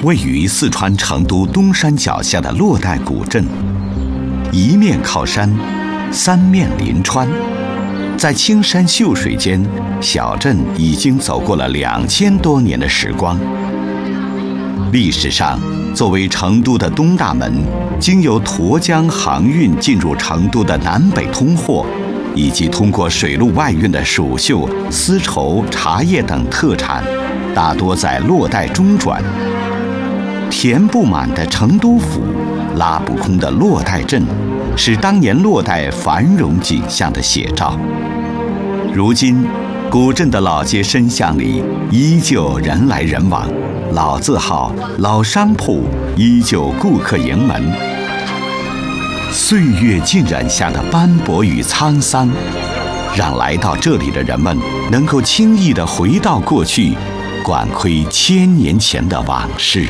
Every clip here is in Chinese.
位于四川成都东山脚下的洛带古镇，一面靠山，三面临川，在青山秀水间，小镇已经走过了2000多年的时光。历史上，作为成都的东大门，经由沱江航运进入成都的南北通货，以及通过水路外运的蜀绣、丝绸、茶叶等特产，大多在洛带中转。填不满的成都府，拉不空的洛带镇，是当年洛带繁荣景象的写照。如今，古镇的老街深巷里依旧人来人往，老字号、老商铺依旧顾客盈门。岁月浸染下的斑驳与沧桑，让来到这里的人们能够轻易地回到过去，管窥1000年前的往事。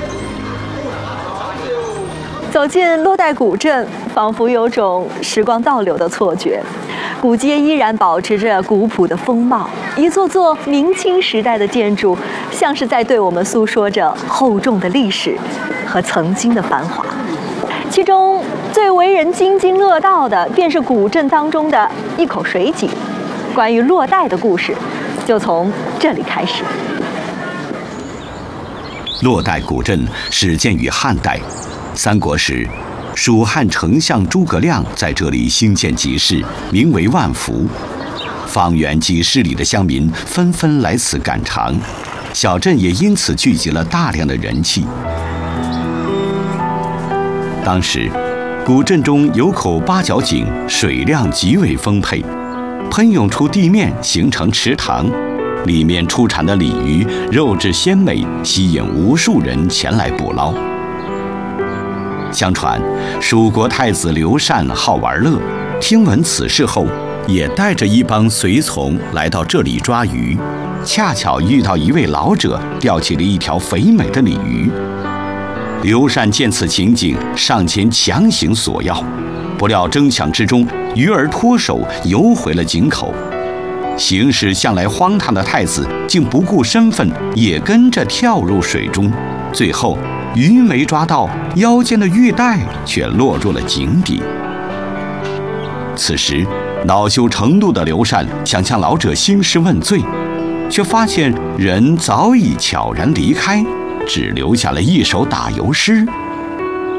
走进洛带古镇，仿佛有种时光倒流的错觉。古街依然保持着古朴的风貌，一座座明清时代的建筑，像是在对我们诉说着厚重的历史和曾经的繁华。其中最为人津津乐道的，便是古镇当中的一口水井。关于洛带的故事，就从这里开始。 洛带古镇始建于汉代。三国时，蜀汉丞相诸葛亮在这里兴建集市，名为万福。方圆几十里的乡民纷纷来此赶场，小镇也因此聚集了大量的人气。当时，古镇中有口八角井，水量极为丰沛，喷涌出地面形成池塘，里面出产的鲤鱼肉质鲜美，吸引无数人前来捕捞。相传，蜀国太子刘禅好玩乐，听闻此事后，也带着一帮随从来到这里抓鱼，恰巧遇到一位老者钓起了一条肥美的鲤鱼。刘禅见此情景，上前强行索要，不料争抢之中，鱼儿脱手游回了井口。行事向来荒唐的太子竟不顾身份，也跟着跳入水中，最后鱼没抓到，腰间的玉带却落入了井底。此时恼羞成怒的刘禅想向老者兴师问罪，却发现人早已悄然离开，只留下了一首打油诗：